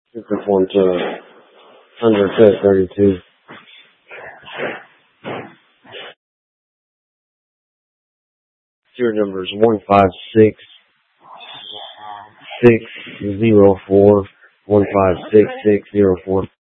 to conform to under cut 32. Serial number is 156-604, 156-604.